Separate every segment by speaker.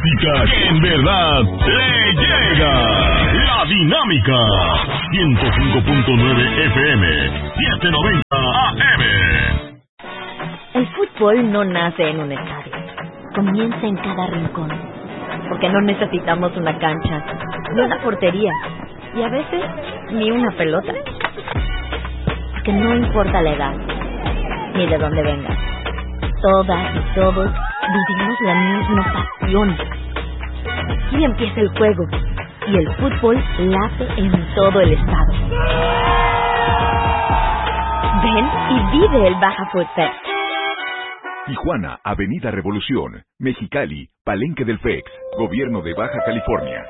Speaker 1: música que en verdad le llega. La Dinámica. 105.9 FM, 790 AM.
Speaker 2: El fútbol no nace en un estadio. Comienza en cada rincón. Porque no necesitamos una cancha, ni una portería, y a veces ni una pelota. Porque no importa la edad, ni de dónde vengas. Todas y todos vivimos la misma pasión. Y empieza el juego, y el fútbol late en todo el estado. Ven y vive el Baja Food Fest.
Speaker 3: Tijuana, Avenida Revolución, Mexicali, Palenque del FEX, Gobierno de Baja California.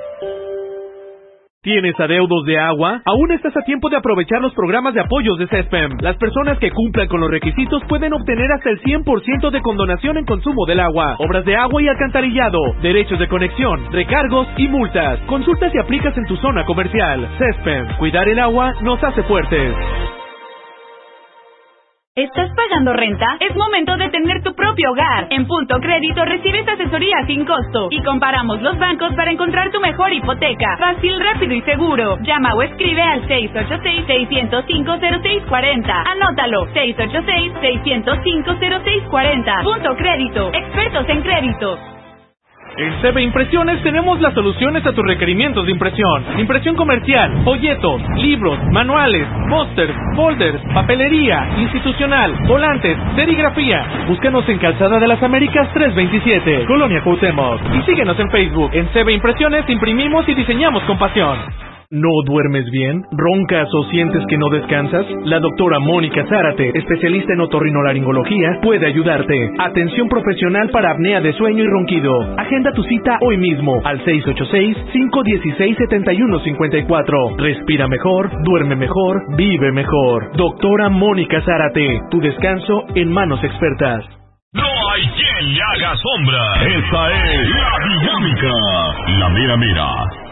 Speaker 4: ¿Tienes adeudos de agua? Aún estás a tiempo de aprovechar los programas de apoyos de CESPEM. Las personas que cumplan con los requisitos pueden obtener hasta el 100% de condonación en consumo del agua, obras de agua y alcantarillado, derechos de conexión, recargos y multas. Consulta si aplicas en tu zona comercial. CESPEM. Cuidar el agua nos hace fuertes.
Speaker 5: ¿Estás pagando renta? Es momento de tener tu propio hogar. En Punto Crédito recibes asesoría sin costo y comparamos los bancos para encontrar tu mejor hipoteca. Fácil, rápido y seguro. Llama o escribe al 686-605-0640. Anótalo, 686-605-0640. Punto Crédito, expertos en crédito.
Speaker 4: En CB Impresiones tenemos las soluciones a tus requerimientos de impresión. Impresión comercial, folletos, libros, manuales, pósters, folders, papelería, institucional, volantes, serigrafía. Búscanos en Calzada de las Américas 327, Colonia Cuauhtémoc. Y síguenos en Facebook. En CB Impresiones imprimimos y diseñamos con pasión. ¿No duermes bien? ¿Roncas o sientes que no descansas? La doctora Mónica Zárate, especialista en otorrinolaringología, puede ayudarte. Atención profesional para apnea de sueño y ronquido. Agenda tu cita hoy mismo al 686-516-7154. Respira mejor, duerme mejor, vive mejor. Doctora Mónica Zárate, tu descanso en manos expertas.
Speaker 1: No hay quien le haga sombra. Esta es La Dinámica. La mera mera.